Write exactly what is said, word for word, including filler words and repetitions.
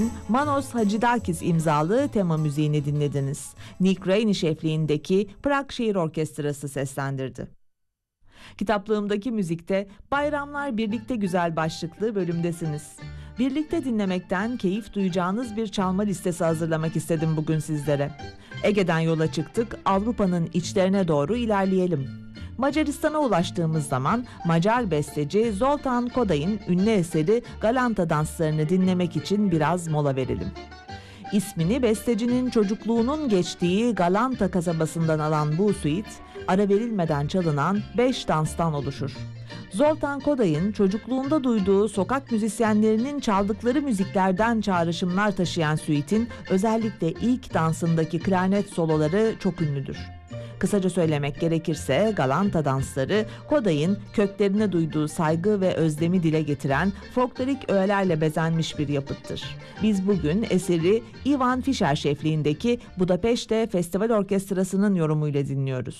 Manos Hacıdakis imzalı tema müziğini dinlediniz. Nick Rainey şefliğindeki Prag Şehir Orkestrası seslendirdi. Kitaplığımdaki müzikte Bayramlar Birlikte Güzel başlıklı bölümdesiniz. Birlikte dinlemekten keyif duyacağınız bir çalma listesi hazırlamak istedim bugün sizlere. Ege'den yola çıktık, Avrupa'nın içlerine doğru ilerleyelim. Macaristan'a ulaştığımız zaman Macar besteci Zoltán Koday'ın ünlü eseri Galanta danslarını dinlemek için biraz mola verelim. İsmini bestecinin çocukluğunun geçtiği Galanta kasabasından alan bu suite, ara verilmeden çalınan beş danstan oluşur. Zoltán Koday'ın çocukluğunda duyduğu sokak müzisyenlerinin çaldıkları müziklerden çağrışımlar taşıyan suite'in özellikle ilk dansındaki klarnet soloları çok ünlüdür. Kısaca söylemek gerekirse Galanta dansları Koday'ın köklerine duyduğu saygı ve özlemi dile getiren folklorik öğelerle bezenmiş bir yapıttır. Biz bugün eseri Ivan Fischer şefliğindeki Budapeşte Festival Orkestrası'nın yorumuyla dinliyoruz.